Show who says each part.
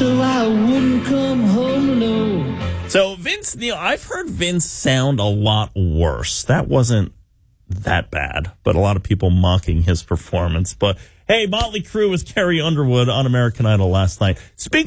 Speaker 1: So I wouldn't come home alone.
Speaker 2: So Vince Neil, I've heard Vince sound a lot worse. That wasn't that bad, but a lot of people mocking his performance. But hey, Motley Crue was Carrie Underwood on American Idol last night. Speaking